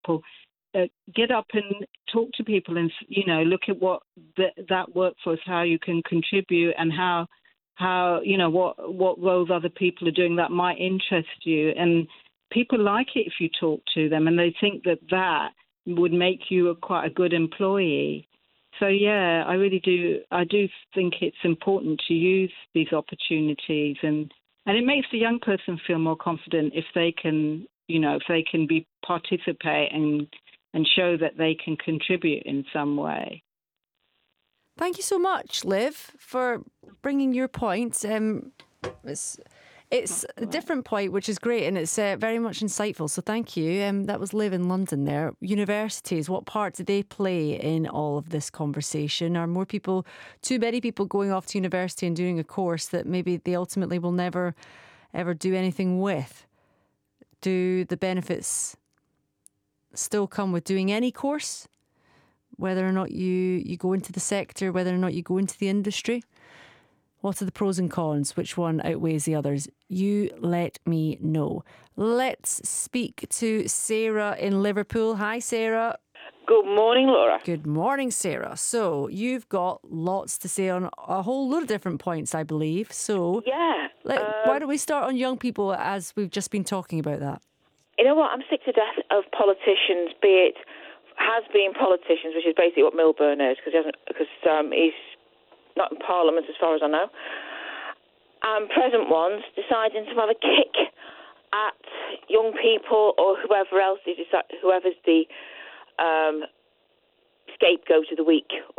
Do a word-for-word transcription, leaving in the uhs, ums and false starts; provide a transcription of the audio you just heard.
example, uh, get up and talk to people and, you know, look at what the, that workforce, how you can contribute and how, how you know, what, what roles other people are doing that might interest you. And people like it if you talk to them, and they think that that would make you a, quite a good employee. So, yeah, I really do. I do think it's important to use these opportunities, and, and it makes the young person feel more confident if they can, you know, if they can be participate and and show that they can contribute in some way. Thank you so much, Liv, for bringing your point. Um, it's it's a different point, which is great, and it's uh, very much insightful. So thank you. Um, that was Liv in London there. Universities, what part do they play in all of this conversation? Are more people, too many people going off to university and doing a course that maybe they ultimately will never, ever do anything with? Do the benefits still come with doing any course? Whether or not you, you go into the sector, whether or not you go into the industry? What are the pros and cons? Which one outweighs the others? You let me know. Let's speak to Sarah in Liverpool. Hi, Sarah. Good morning, Laura. Good morning, Sarah. So you've got lots to say on a whole lot of different points, I believe. So yeah, let, um, why don't we start on young people, as we've just been talking about that? You know what? I'm sick to death of politicians, be it has-been politicians, which is basically what Milburn is, because he hasn't, because um, he's not in Parliament as far as I know, and present ones deciding to have a kick at young people or whoever else is, whoever's the um, scapegoat of the week